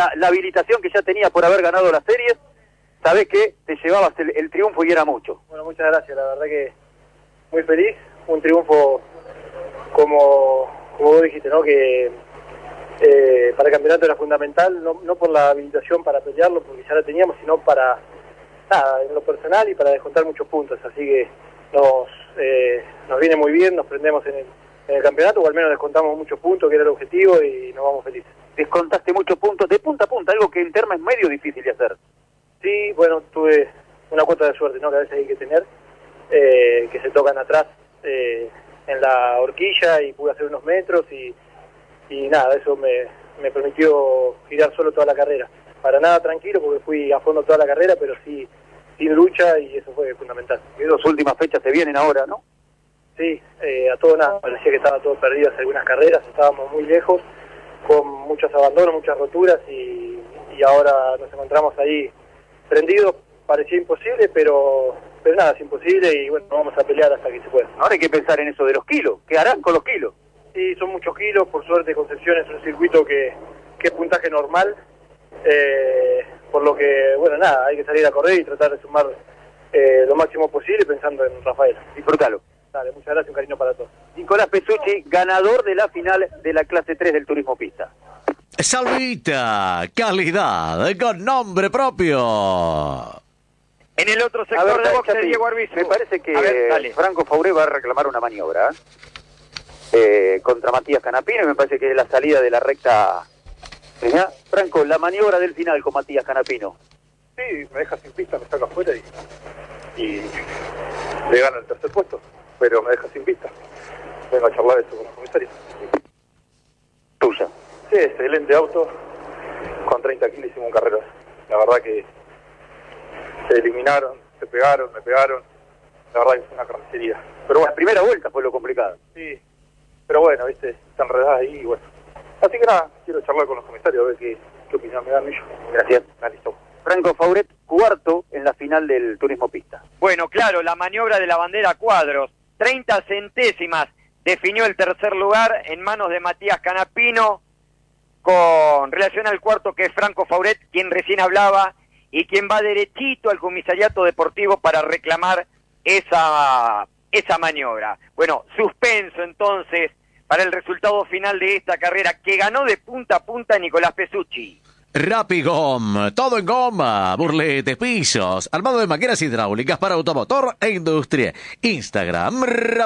la habilitación que ya tenía por haber ganado las series, sabés que te llevabas el triunfo y era mucho. Bueno, muchas gracias, la verdad que muy feliz, un triunfo como vos dijiste, ¿no? Que para el campeonato era fundamental, no por la habilitación para pelearlo, porque ya la teníamos, sino para, nada, en lo personal y para descontar muchos puntos, así que nos viene muy bien, nos prendemos en el campeonato, o al menos descontamos muchos puntos, que era el objetivo, y nos vamos felices. Descontaste muchos puntos de punta a punta, algo que en Terma es medio difícil de hacer. Sí, bueno, tuve una cuota de suerte, ¿no? Que a veces hay que tener, que se tocan atrás en la horquilla y pude hacer unos metros y nada, eso me permitió girar solo toda la carrera. Para nada tranquilo porque fui a fondo toda la carrera, pero sí sin lucha y eso fue fundamental. Y dos últimas fechas se vienen ahora, ¿no? Sí, a todo nada, parecía que estaba todo perdido hace algunas carreras, estábamos muy lejos, con muchos abandonos, muchas roturas y ahora nos encontramos ahí prendidos, parecía imposible, pero nada, es imposible y bueno, vamos a pelear hasta que se pueda. Ahora hay que pensar en eso de los kilos, ¿qué harán con los kilos? Sí, son muchos kilos, por suerte Concepción es un circuito que es puntaje normal, por lo que, bueno, nada, hay que salir a correr y tratar de sumar lo máximo posible pensando en Rafael. Disfrútalo. Dale, muchas gracias, un cariño para todos. Nicolás Pesucci, ganador de la final de la clase 3 del turismo pista. Salvita, calidad con nombre propio. En el otro sector de boxe, Diego Arbizu. Me parece que Franco Fauré va a reclamar una maniobra contra Matías Canapino, y me parece que es la salida de la recta. Franco, la maniobra del final con Matías Canapino. Sí, me deja sin pista, me saca afuera y le gana el tercer puesto, pero me deja sin pista. Vengo a charlar eso con el comisario. Tuya. Sí, excelente auto, con 30 kilos hicimos un carrera. La verdad que se eliminaron, se pegaron, me pegaron, la verdad que fue una carnicería. Pero bueno, la primera vuelta fue lo complicado. Sí, pero bueno, viste, están enredadas ahí y bueno. Así que nada, quiero charlar con los comisarios a ver qué opinión me dan ellos. Gracias. Listo. Franco Fauret, cuarto en la final del turismo pista. Bueno, claro, la maniobra de la bandera a cuadros, 30 centésimas, definió el tercer lugar en manos de Matías Canapino, con relación al cuarto, que es Franco Fauret, quien recién hablaba, y quien va derechito al comisariato deportivo para reclamar esa maniobra. Bueno, suspenso entonces para el resultado final de esta carrera, que ganó de punta a punta Nicolás Pesucci. Rapigom, todo en goma, burletes, pisos, armado de máquinas hidráulicas para automotor e industria. Instagram,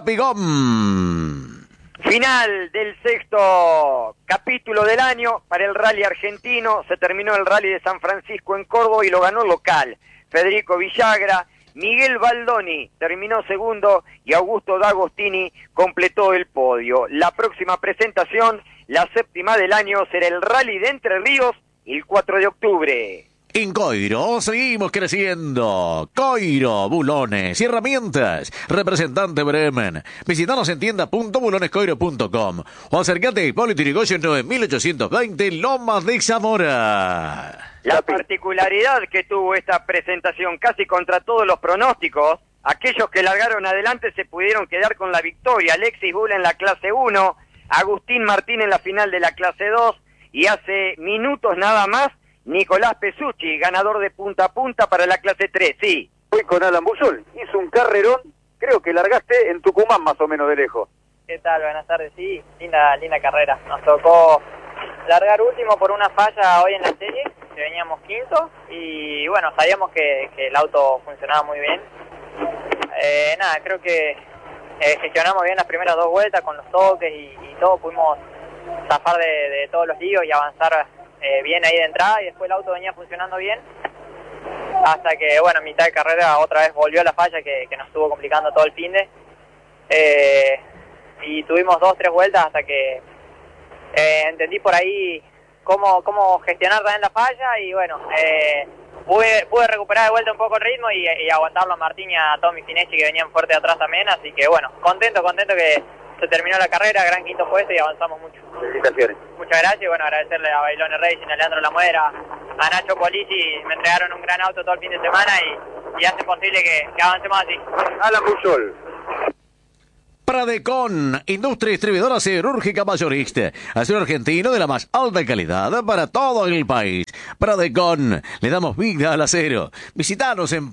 Rapigom. Final del sexto capítulo del año para el rally argentino. Se terminó el rally de San Francisco en Córdoba y lo ganó el local Federico Villagra. Miguel Baldoni terminó segundo y Augusto D'Agostini completó el podio. La próxima presentación, la séptima del año, será el rally de Entre Ríos el 4 de octubre. En Coiro seguimos creciendo. Coiro, bulones y herramientas. Representante Bremen. Visítanos en tienda.bulonescoiro.com o acércate a Hipólito Yrigoyen 9820 Lomas de Zamora. La particularidad que tuvo esta presentación, casi contra todos los pronósticos, aquellos que largaron adelante se pudieron quedar con la victoria. Alexis Bull en la clase 1, Agustín Martín en la final de la clase 2 y hace minutos nada más Nicolás Pesucci, ganador de punta a punta para la clase 3, sí. Fui con Alan Buzol, hizo un carrerón, creo que largaste en Tucumán más o menos de lejos. ¿Qué tal? Buenas tardes, sí, linda carrera. Nos tocó largar último por una falla hoy en la serie, que veníamos quinto, y bueno, sabíamos que el auto funcionaba muy bien. Nada, creo que gestionamos bien las primeras dos vueltas con los toques y todo, pudimos zafar de todos los líos y avanzar bien ahí de entrada, y después el auto venía funcionando bien hasta que, bueno, en mitad de carrera otra vez volvió la falla que nos estuvo complicando todo el finde, y tuvimos 2-3 vueltas hasta que entendí por ahí cómo gestionar también la falla, y bueno, pude recuperar de vuelta un poco el ritmo y aguantarlo a Martín y a Tommy Fineschi, que venían fuerte atrás también, así que bueno, contento que se terminó la carrera, gran quinto puesto y avanzamos mucho. Felicitaciones. Muchas gracias y bueno, agradecerle a Bailone Racing, a Leandro Lamuera, a Nacho Polisi, me entregaron un gran auto todo el fin de semana y hace posible que avancemos así. Alan Buzol. Pradecon, industria distribuidora siderúrgica mayorista. Acero argentino de la más alta calidad para todo el país. Pradecon, le damos vida al acero. Visitanos en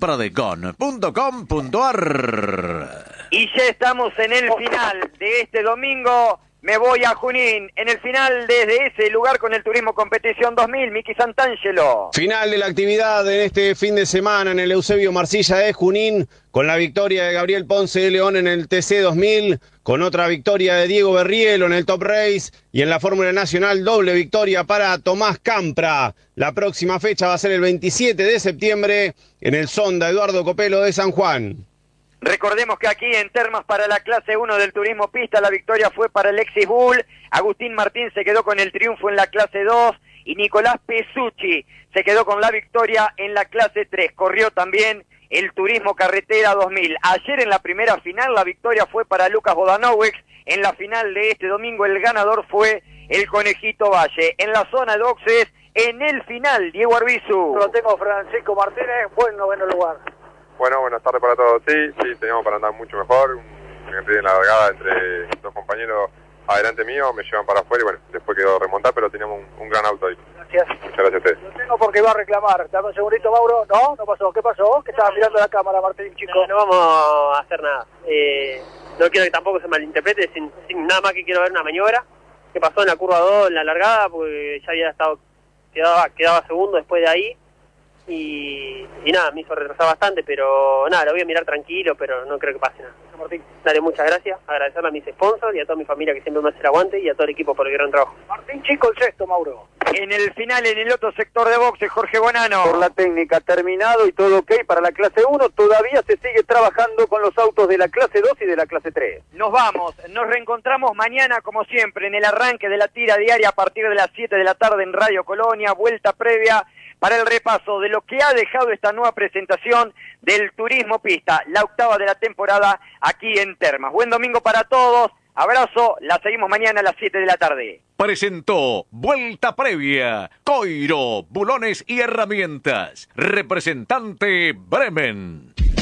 pradecon.com.ar. Y ya estamos en el final de este domingo. Me voy a Junín, en el final desde ese lugar con el Turismo Competición 2000, Miki Santangelo. Final de la actividad en este fin de semana en el Eusebio Marcilla de Junín, con la victoria de Gabriel Ponce de León en el TC 2000, con otra victoria de Diego Berrielo en el Top Race, y en la Fórmula Nacional doble victoria para Tomás Campra. La próxima fecha va a ser el 27 de septiembre en el Sonda Eduardo Copelo de San Juan. Recordemos que aquí en Termas para la clase 1 del turismo pista la victoria fue para Alexis Bull, Agustín Martín se quedó con el triunfo en la clase 2 y Nicolás Pesucci se quedó con la victoria en la clase 3. Corrió también el Turismo Carretera 2000. Ayer en la primera final la victoria fue para Lucas Bodanowicz. En la final de este domingo el ganador fue el Conejito Valle. En la zona de boxes, en el final, Diego Arbizu. Lo tengo Francisco Martínez, buen noveno lugar. Bueno, buenas tardes para todos. Sí, teníamos para andar mucho mejor. En la largada entre dos compañeros adelante mío, me llevan para afuera y bueno, después quedó remontar, pero teníamos un gran auto ahí. Gracias. Muchas gracias a ustedes. Lo tengo porque va a reclamar. Dame un segundito, Mauro. No pasó. ¿Qué pasó? ¿Qué estabas mirando la cámara, Martín, chico? No vamos a hacer nada. No quiero que tampoco se malinterprete, sin nada más que quiero ver una maniobra que pasó en la curva 2 en la largada, porque ya había estado quedaba segundo después de ahí. Y nada, me hizo retrasar bastante, pero nada, lo voy a mirar tranquilo, pero no creo que pase nada. Martín, dale, muchas gracias, agradecerle a mis sponsors y a toda mi familia que siempre me hace el aguante y a todo el equipo por el gran trabajo. Martín Chico, el sexto, Mauro. En el final, en el otro sector de boxe, Jorge Bonano. Por la técnica terminado y todo ok para la clase 1, todavía se sigue trabajando con los autos de la clase 2 y de la clase 3. Nos vamos, nos reencontramos mañana como siempre en el arranque de la tira diaria a partir de las 7 de la tarde en Radio Colonia, vuelta previa para el repaso de lo que ha dejado esta nueva presentación del Turismo Pista, la octava de la temporada aquí en Termas. Buen domingo para todos, abrazo, la seguimos mañana a las 7 de la tarde. Presentó Vuelta Previa, Coiro, Bulones y Herramientas, representante Bremen.